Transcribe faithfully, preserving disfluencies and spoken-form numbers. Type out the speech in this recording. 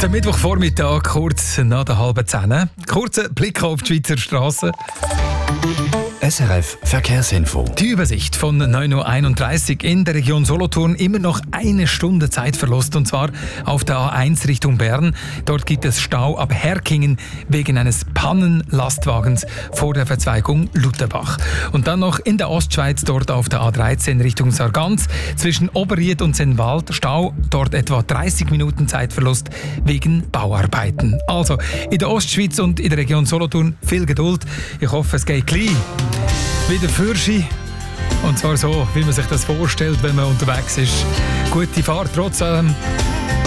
Der Mittwochvormittag, kurz nach der halben Zehn. Kurzer Blick auf die Schweizer Straßen. S R F Verkehrsinfo. Die Übersicht von neun Uhr einunddreißig in der Region Solothurn. Immer noch eine Stunde Zeitverlust, und zwar auf der A eins Richtung Bern. Dort gibt es Stau ab Herkingen wegen eines Pannenlastwagens vor der Verzweigung Lutherbach. Und dann noch in der Ostschweiz, dort auf der A dreizehn Richtung Sargans. Zwischen Oberried und Sennwald Stau, dort etwa dreißig Minuten Zeitverlust wegen Bauarbeiten. Also in der Ostschweiz und in der Region Solothurn viel Geduld. Ich hoffe, es geht gleich wieder für Sie. Und zwar so, wie man sich das vorstellt, wenn man unterwegs ist. Gute Fahrt trotzdem.